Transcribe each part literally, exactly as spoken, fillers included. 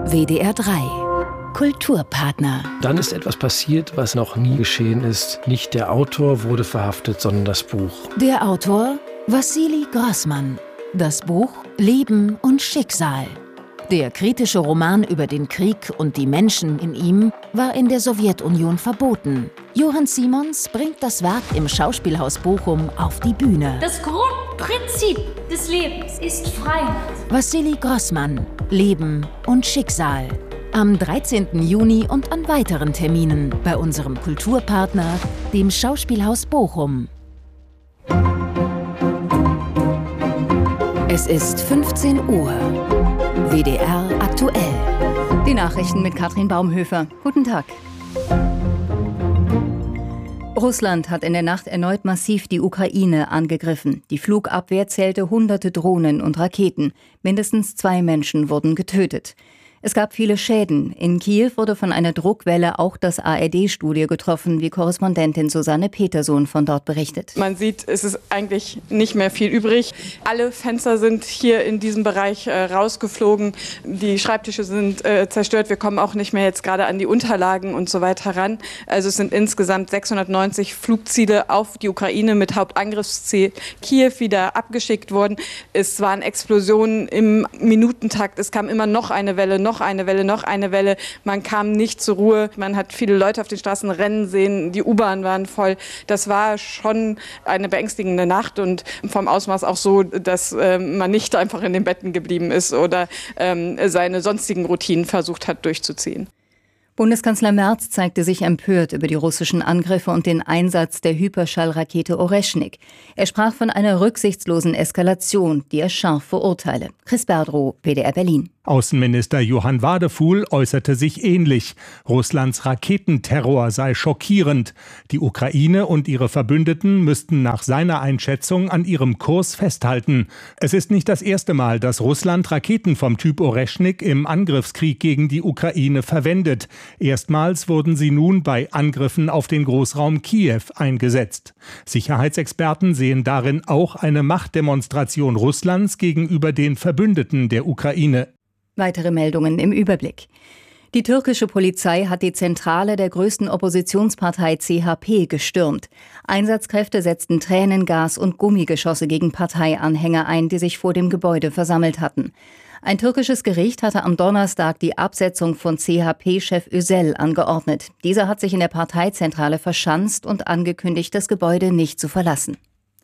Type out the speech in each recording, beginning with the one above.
W D R drei Kulturpartner. Dann ist etwas passiert, was noch nie geschehen ist. Nicht der Autor wurde verhaftet, sondern das Buch. Der Autor Wassili Grossman. Das Buch Leben und Schicksal. Der kritische Roman über den Krieg und die Menschen in ihm war in der Sowjetunion verboten. Johann Simons bringt das Werk im Schauspielhaus Bochum auf die Bühne. Das Grundprinzip des Lebens ist Freiheit. Wassili Grossman, Leben und Schicksal. Am dreizehnten Juni und an weiteren Terminen bei unserem Kulturpartner, dem Schauspielhaus Bochum. Es ist fünfzehn Uhr. W D R aktuell. Die Nachrichten mit Katrin Baumhöfer. Guten Tag. Russland hat in der Nacht erneut massiv die Ukraine angegriffen. Die Flugabwehr zählte hunderte Drohnen und Raketen. Mindestens zwei Menschen wurden getötet. Es gab viele Schäden. In Kiew wurde von einer Druckwelle auch das A R D-Studio getroffen, wie Korrespondentin Susanne Petersohn von dort berichtet. Man sieht, es ist eigentlich nicht mehr viel übrig. Alle Fenster sind hier in diesem Bereich äh, rausgeflogen. Die Schreibtische sind äh, zerstört. Wir kommen auch nicht mehr jetzt gerade an die Unterlagen und so weiter ran. Also es sind insgesamt sechshundertneunzig Flugziele auf die Ukraine mit Hauptangriffsziel Kiew wieder abgeschickt worden. Es waren Explosionen im Minutentakt. Es kam immer noch eine Welle, noch eine Welle, noch eine Welle. Man kam nicht zur Ruhe. Man hat viele Leute auf den Straßen rennen sehen. Die U-Bahn waren voll. Das war schon eine beängstigende Nacht und vom Ausmaß auch so, dass äh, man nicht einfach in den Betten geblieben ist oder ähm, seine sonstigen Routinen versucht hat durchzuziehen. Bundeskanzler Merz zeigte sich empört über die russischen Angriffe und den Einsatz der Hyperschallrakete Oreschnik. Er sprach von einer rücksichtslosen Eskalation, die er scharf verurteile. Chris Berdrow, W D R Berlin. Außenminister Johann Wadefuhl äußerte sich ähnlich. Russlands Raketenterror sei schockierend. Die Ukraine und ihre Verbündeten müssten nach seiner Einschätzung an ihrem Kurs festhalten. Es ist nicht das erste Mal, dass Russland Raketen vom Typ Oreschnik im Angriffskrieg gegen die Ukraine verwendet. Erstmals wurden sie nun bei Angriffen auf den Großraum Kiew eingesetzt. Sicherheitsexperten sehen darin auch eine Machtdemonstration Russlands gegenüber den Verbündeten der Ukraine. Weitere Meldungen im Überblick. Die türkische Polizei hat die Zentrale der größten Oppositionspartei C H P gestürmt. Einsatzkräfte setzten Tränengas und Gummigeschosse gegen Parteianhänger ein, die sich vor dem Gebäude versammelt hatten. Ein türkisches Gericht hatte am Donnerstag die Absetzung von C H P-Chef Özel angeordnet. Dieser hat sich in der Parteizentrale verschanzt und angekündigt, das Gebäude nicht zu verlassen.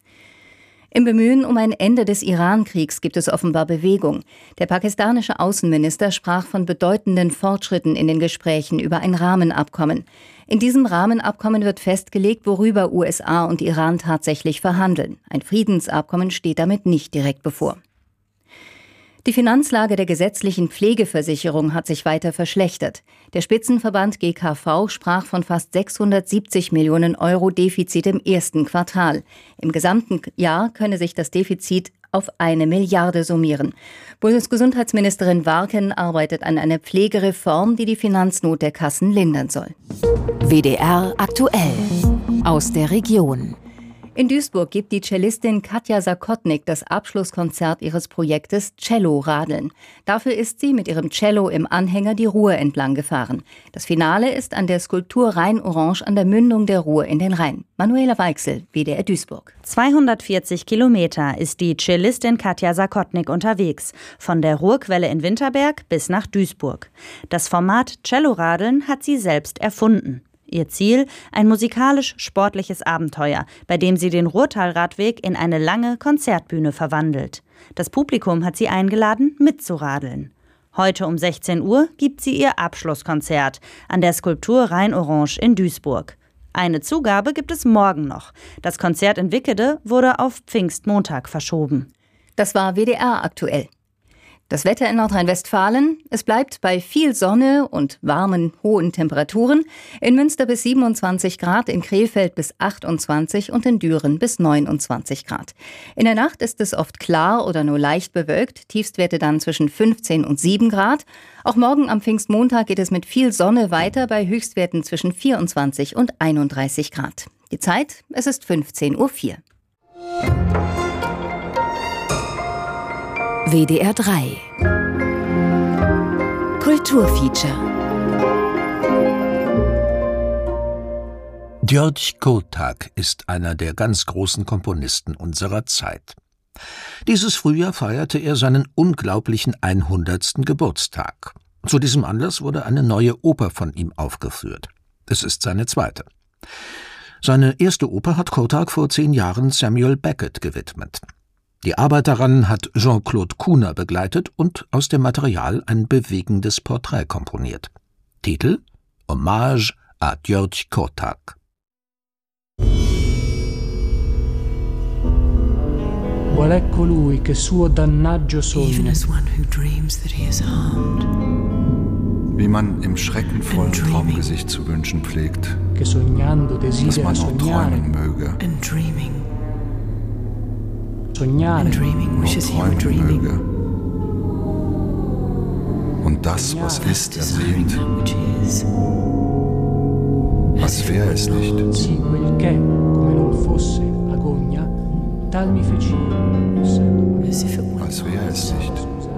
Im Bemühen um ein Ende des Iran-Kriegs gibt es offenbar Bewegung. Der pakistanische Außenminister sprach von bedeutenden Fortschritten in den Gesprächen über ein Rahmenabkommen. In diesem Rahmenabkommen wird festgelegt, worüber U S A und Iran tatsächlich verhandeln. Ein Friedensabkommen steht damit nicht direkt bevor. Die Finanzlage der gesetzlichen Pflegeversicherung hat sich weiter verschlechtert. Der Spitzenverband G K V sprach von fast sechshundertsiebzig Millionen Euro Defizit im ersten Quartal. Im gesamten Jahr könne sich das Defizit auf eine Milliarde summieren. Bundesgesundheitsministerin Warken arbeitet an einer Pflegereform, die die Finanznot der Kassen lindern soll. W D R aktuell. Aus der Region. In Duisburg gibt die Cellistin Katja Sakotnik das Abschlusskonzert ihres Projektes Cello-Radeln. Dafür ist sie mit ihrem Cello im Anhänger die Ruhr entlang gefahren. Das Finale ist an der Skulptur Rhein-Orange an der Mündung der Ruhr in den Rhein. Manuela Weichsel, W D R Duisburg. zweihundertvierzig Kilometer ist die Cellistin Katja Sakotnik unterwegs, von der Ruhrquelle in Winterberg bis nach Duisburg. Das Format Cello-Radeln hat sie selbst erfunden. Ihr Ziel? Ein musikalisch-sportliches Abenteuer, bei dem sie den Ruhrtalradweg in eine lange Konzertbühne verwandelt. Das Publikum hat sie eingeladen, mitzuradeln. Heute um sechzehn Uhr gibt sie ihr Abschlusskonzert an der Skulptur Rhein-Orange in Duisburg. Eine Zugabe gibt es morgen noch. Das Konzert in Wickede wurde auf Pfingstmontag verschoben. Das war W D R aktuell. Das Wetter in Nordrhein-Westfalen: Es bleibt bei viel Sonne und warmen, hohen Temperaturen. In Münster bis siebenundzwanzig Grad, in Krefeld bis achtundzwanzig und in Düren bis neunundzwanzig Grad. In der Nacht ist es oft klar oder nur leicht bewölkt. Tiefstwerte dann zwischen fünfzehn und sieben Grad. Auch morgen am Pfingstmontag geht es mit viel Sonne weiter bei Höchstwerten zwischen vierundzwanzig und einunddreißig Grad. Die Zeit: Es ist fünfzehn Uhr vier. W D R drei Kulturfeature. György Kottak ist einer der ganz großen Komponisten unserer Zeit. Dieses Frühjahr feierte er seinen unglaublichen hundertsten Geburtstag. Zu diesem Anlass wurde eine neue Oper von ihm aufgeführt. Es ist seine zweite. Seine erste Oper hat Kottak vor zehn Jahren Samuel Beckett gewidmet. Die Arbeit daran hat Jean-Claude Kuhner begleitet und aus dem Material ein bewegendes Porträt komponiert. Titel: Hommage à György Kottak. Qual è colui che suo dannaggio sogna? Wie man im schreckenvollen Traumgesicht zu wünschen pflegt, dass man noch träumen möge. Sognare, Noch träumen möge. Und das, was ist, ersehnt. Als wäre es nicht. sì, quel che, come non fosse agonia, tal mi feci, Als wäre es nicht.